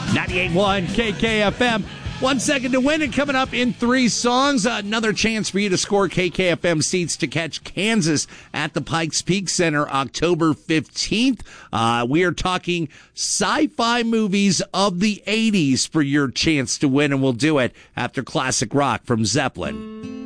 98.1 KKFM. 1 second to win, and coming up in 3 songs, another chance for you to score KKFM seats to catch Kansas at the Pikes Peak Center October 15th. We are talking sci-fi movies of the 80s for your chance to win, and we'll do it after classic rock from Zeppelin.